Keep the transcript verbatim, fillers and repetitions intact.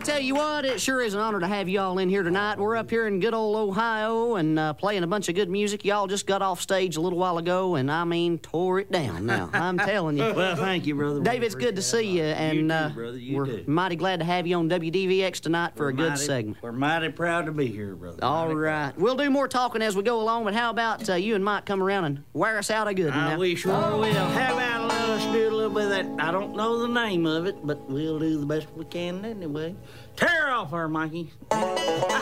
tell you what, it sure is an honor to have you all in here tonight. We're up here in good old Ohio and uh, playing a bunch of good music. Y'all just got off stage a little while ago, and I mean, tore it down now. I'm telling you. Well, thank you, brother. Dave, it's good to see you, and you too, uh, brother. You we're too. mighty glad to have you on W D V X tonight for We're a good mighty, segment. We're mighty proud to be here, brother. All Mighty right. We'll do more talking as we go along, but how about uh, you and Mike come around and wear us out a good one proud. now? Uh, we sure will. How about let us do a little bit of that? I don't know the name of it, but we'll do the best we can anyway. Tear off her, Mikey.